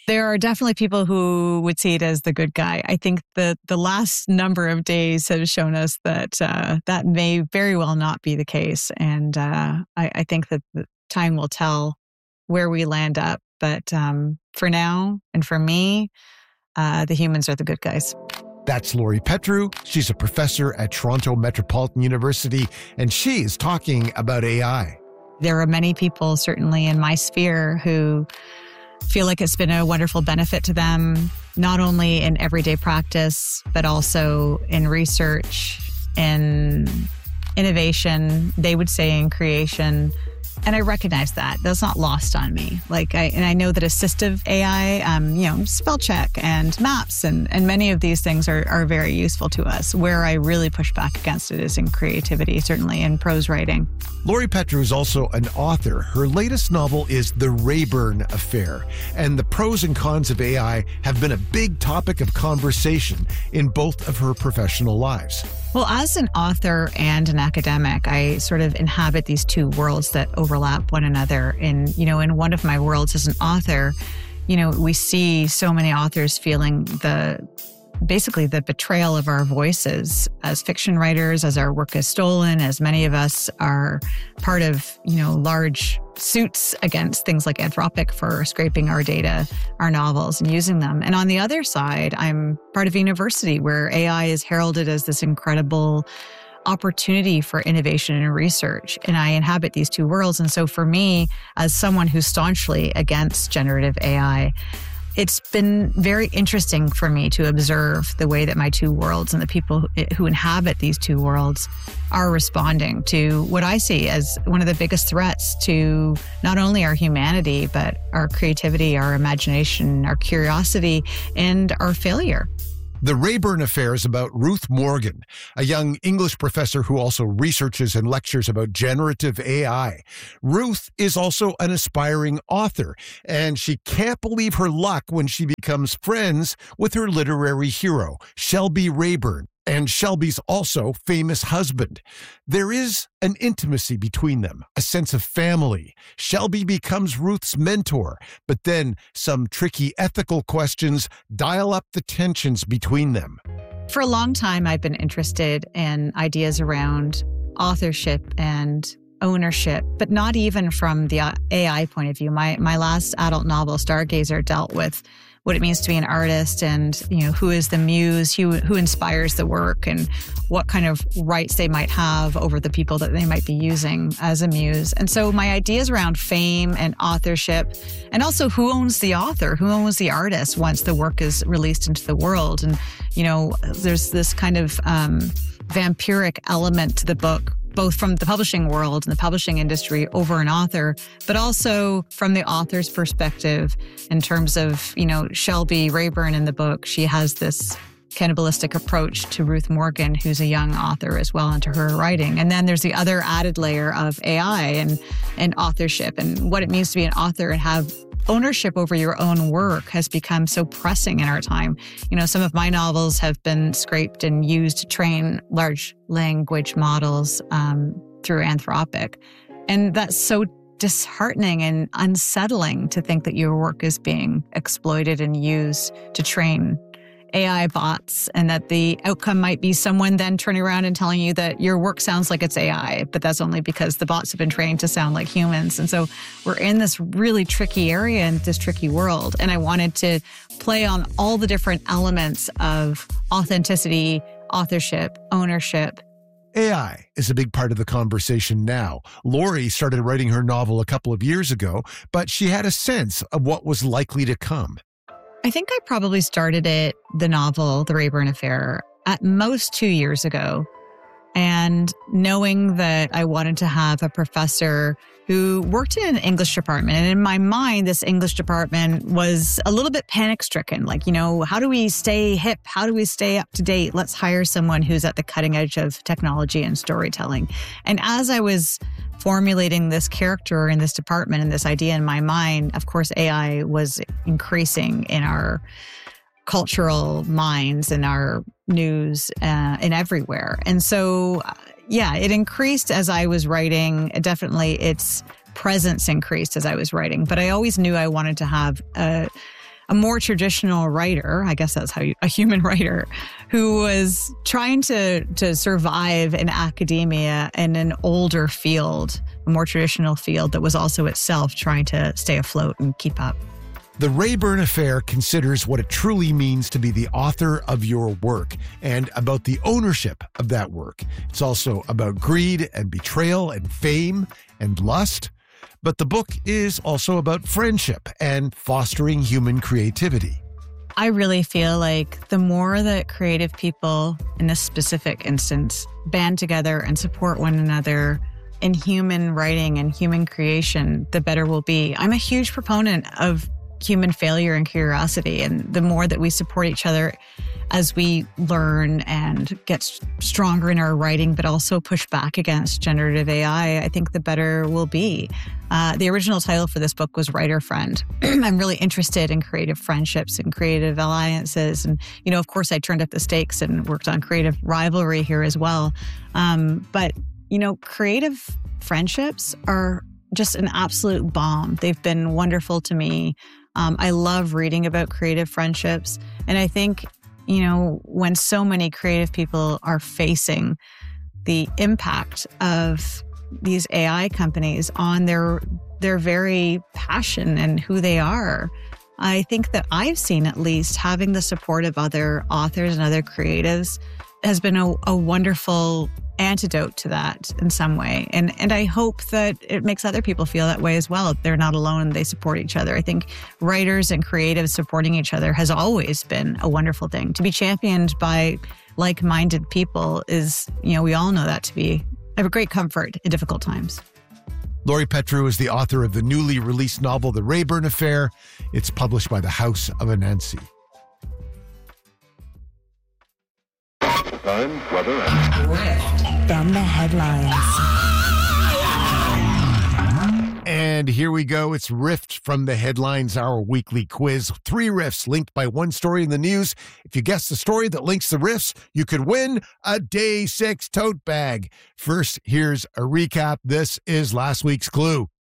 There are definitely people who would see it as the good guy. I think the last number of days have shown us that that may very well not be the case. And I think that the time will tell where we land up. But for now, and for me, the humans are the good guys. That's Lori Petru. She's a professor at Toronto Metropolitan University, and she is talking about AI. There are many people, certainly in my sphere, who feel like it's been a wonderful benefit to them, not only in everyday practice, but also in research, in innovation, they would say in creation. And I recognize that. That's not lost on me. I know that assistive AI, spell check and maps and many of these things are very useful to us. Where I really push back against it is in creativity, certainly in prose writing. Lori Petru is also an author. Her latest novel is The Rayburn Affair, and the pros and cons of AI have been a big topic of conversation in both of her professional lives. Well, as an author and an academic, I sort of inhabit these two worlds that overlap one another. In one of my worlds as an author, we see so many authors feeling basically the betrayal of our voices as fiction writers, as our work is stolen, as many of us are part of, large suits against things like Anthropic for scraping our data, our novels, and using them. And on the other side, I'm part of a university where AI is heralded as this incredible opportunity for innovation and research. And I inhabit these two worlds. And so for me, as someone who's staunchly against generative AI, it's been very interesting for me to observe the way that my two worlds and the people who inhabit these two worlds are responding to what I see as one of the biggest threats to not only our humanity, but our creativity, our imagination, our curiosity, and our failure. The Rayburn Affair is about Ruth Morgan, a young English professor who also researches and lectures about generative AI. Ruth is also an aspiring author, and she can't believe her luck when she becomes friends with her literary hero, Shelby Rayburn, and Shelby's also famous husband. There is an intimacy between them, a sense of family. Shelby becomes Ruth's mentor, but then some tricky ethical questions dial up the tensions between them. For a long time, I've been interested in ideas around authorship and ownership, but not even from the AI point of view. My last adult novel, Stargazer, dealt with what it means to be an artist and, who is the muse, who inspires the work, and what kind of rights they might have over the people that they might be using as a muse. And so my ideas around fame and authorship, and also who owns the author, who owns the artist once the work is released into the world. And, there's this kind of vampiric element to the book, both from the publishing world and the publishing industry over an author, but also from the author's perspective in terms of, Shelby Rayburn in the book. She has this cannibalistic approach to Ruth Morgan, who's a young author as well, into her writing. And then there's the other added layer of AI and authorship, and what it means to be an author and have ownership over your own work has become so pressing in our time. Some of my novels have been scraped and used to train large language models through Anthropic. And that's so disheartening and unsettling to think that your work is being exploited and used to train AI bots, and that the outcome might be someone then turning around and telling you that your work sounds like it's AI, but that's only because the bots have been trained to sound like humans. And so we're in this really tricky area and this tricky world. And I wanted to play on all the different elements of authenticity, authorship, ownership. AI is a big part of the conversation now. Lori started writing her novel a couple of years ago, but she had a sense of what was likely to come. I think I probably started the novel, The Rayburn Affair, at most 2 years ago. And knowing that I wanted to have a professor who worked in an English department. And in my mind, this English department was a little bit panic-stricken. How do we stay hip? How do we stay up to date? Let's hire someone who's at the cutting edge of technology and storytelling. And as I was formulating this character in this department and this idea in my mind, of course, AI was increasing in our cultural minds and our news and everywhere. And so, it increased as I was writing. Definitely its presence increased as I was writing. But I always knew I wanted to have a a more traditional writer, I guess that's a human writer, who was trying to survive in academia in an older field, a more traditional field that was also itself trying to stay afloat and keep up. The Rayburn Affair considers what it truly means to be the author of your work and about the ownership of that work. It's also about greed and betrayal and fame and lust. But the book is also about friendship and fostering human creativity. I really feel like the more that creative people, in this specific instance, band together and support one another in human writing and human creation, the better we'll be. I'm a huge proponent of human failure and curiosity. And the more that we support each other as we learn and get stronger in our writing, but also push back against generative AI, I think the better we'll be. The original title for this book was Writer Friend. I'm really interested in creative friendships and creative alliances. And, of course, I turned up the stakes and worked on creative rivalry here as well. But creative friendships are just an absolute bomb. They've been wonderful to me. I love reading about creative friendships. And I think, when so many creative people are facing the impact of these AI companies on their very passion and who they are, I think that I've seen, at least, having the support of other authors and other creatives has been a wonderful antidote to that in some way. And I hope that it makes other people feel that way as well. They're not alone. They support each other. I think writers and creatives supporting each other has always been a wonderful thing. To be championed by like-minded people is, we all know that to be a great comfort in difficult times. Lori Petru is the author of the newly released novel, The Rayburn Affair. It's published by the House of Anansi. Time, weather, and from the headlines. And here we go. It's Riffed from the Headlines, our weekly quiz. 3 riffs linked by one story in the news. If you guess the story that links the riffs, you could win a Day 6 tote bag. First, here's a recap. This is last week's clue.